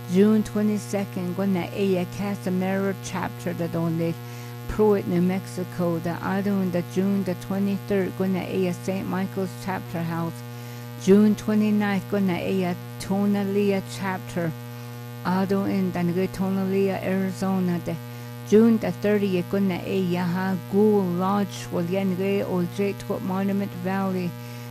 June 22nd, gonna a Casamero chapter that only Pruitt, New Mexico. The other one, the June the 23rd, gonna a St. Michael's chapter house. June 29th, gonna a Tonalea chapter. Other in the Tonalea, Arizona. The June the 30th, gonna a Yaha Ghoul Lodge, Walyange, Old Jake Monument Valley.